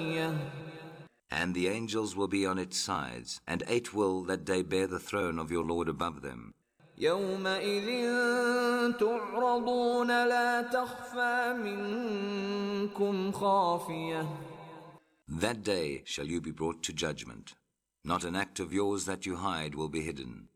And the angels will be on its sides, and 8 will that day bear the throne of your Lord above them. يومئذ تعرضون لا تخفى منكم خافية. That day shall you be brought to judgment. Not an act of yours that you hide will be hidden.